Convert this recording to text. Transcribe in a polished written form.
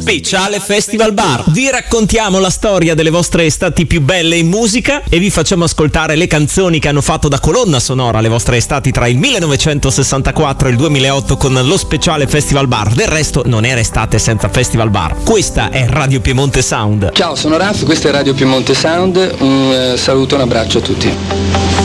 Speciale Festival Bar. Vi raccontiamo la storia delle vostre estati più belle in musica e vi facciamo ascoltare le canzoni che hanno fatto da colonna sonora le vostre estati tra il 1964 e il 2008 con lo Speciale Festival Bar. Del resto non era estate senza Festival Bar. Questa è Radio Piemonte Sound. Ciao, sono Raf, questa è Radio Piemonte Sound. Un saluto, un abbraccio a tutti.